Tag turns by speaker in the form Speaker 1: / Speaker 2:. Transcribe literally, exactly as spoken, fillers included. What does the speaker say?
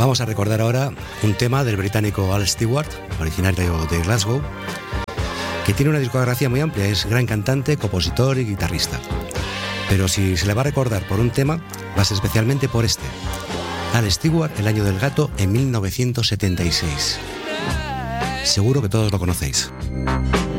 Speaker 1: Vamos a recordar ahora un tema del británico Al Stewart, originario de Glasgow, que tiene una discografía muy amplia, es gran cantante, compositor y guitarrista. Pero si se le va a recordar por un tema, va a ser especialmente por este. Al Stewart, El año del gato, en mil novecientos setenta y seis. Seguro que todos lo conocéis.